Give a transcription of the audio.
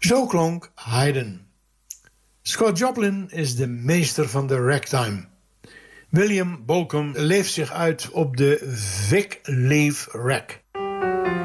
Zo klonk Haydn. Scott Joplin is de meester van de ragtime. William Bolcom leeft zich uit op de Vic Leaf Rag.